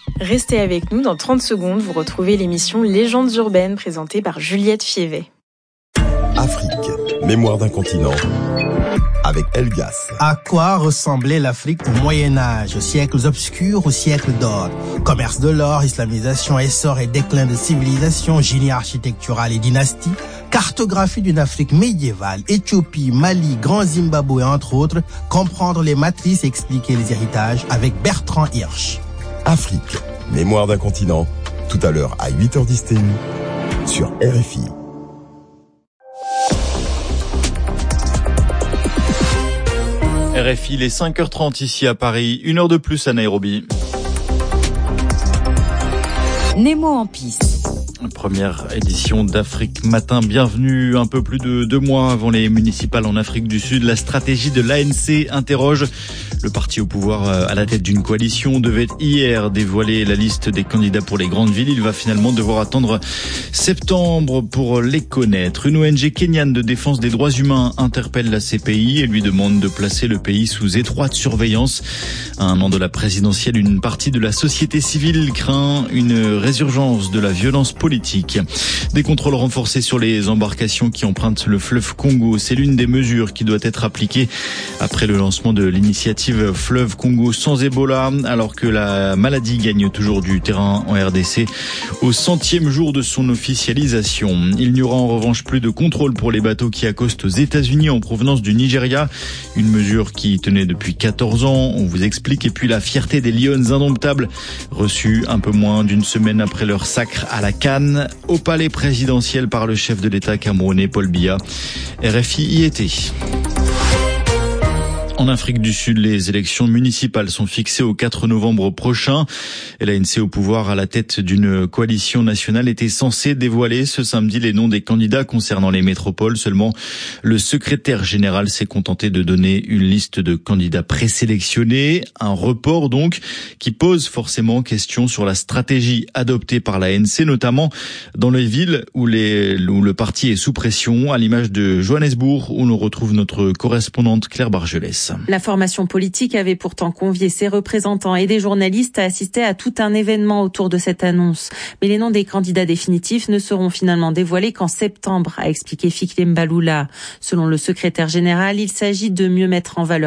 Restez avec nous, dans 30 secondes, vous retrouvez l'émission Légendes urbaines présentée par Juliette Fievet. Afrique, mémoire d'un continent, avec Elgas. À quoi ressemblait l'Afrique au Moyen-Âge, aux siècles obscurs, aux siècles d'or? Commerce de l'or, islamisation, essor et déclin de civilisation, génie architectural et dynastie, cartographie d'une Afrique médiévale, Éthiopie, Mali, Grand Zimbabwe, entre autres, comprendre les matrices et expliquer les héritages avec Bertrand Hirsch. Afrique, mémoire d'un continent, tout à l'heure à 8h10 TU, sur RFI. RFI, les 5h30 ici à Paris, 1 heure de plus à Nairobi. Nemo en piste. Première édition d'Afrique Matin. Bienvenue un peu plus de 2 mois avant les municipales en Afrique du Sud. La stratégie de l'ANC interroge. Le parti au pouvoir à la tête d'une coalition devait hier dévoiler la liste des candidats pour les grandes villes. Il va finalement devoir attendre septembre pour les connaître. Une ONG kenyane de défense des droits humains interpelle la CPI et lui demande de placer le pays sous étroite surveillance. À 1 an de la présidentielle, une partie de la société civile craint une résurgence de la violence politique. Des contrôles renforcés sur les embarcations qui empruntent le fleuve Congo. C'est l'une des mesures qui doit être appliquée après le lancement de l'initiative Fleuve Congo sans Ebola, alors que la maladie gagne toujours du terrain en RDC au 100e jour de son officialisation. Il n'y aura en revanche plus de contrôle pour les bateaux qui accostent aux États-Unis en provenance du Nigeria. Une mesure qui tenait depuis 14 ans, on vous explique. Et puis la fierté des Lions indomptables, reçue un peu moins d'une semaine après leur sacre à la Cannes, au palais présidentiel par le chef de l'État camerounais Paul Biya. RFI y était. En Afrique du Sud, les élections municipales sont fixées au 4 novembre prochain. Et l'ANC au pouvoir à la tête d'une coalition nationale était censée dévoiler ce samedi les noms des candidats concernant les métropoles. Seulement, le secrétaire général s'est contenté de donner une liste de candidats présélectionnés. Un report donc qui pose forcément question sur la stratégie adoptée par l'ANC, notamment dans les villes où le parti est sous pression, à l'image de Johannesburg où l'on retrouve notre correspondante Claire Bargelès. La formation politique avait pourtant convié ses représentants et des journalistes à assister à tout un événement autour de cette annonce. Mais les noms des candidats définitifs ne seront finalement dévoilés qu'en septembre, a expliqué Fikile Mbalula. Selon le secrétaire général, il s'agit de mieux mettre en valeur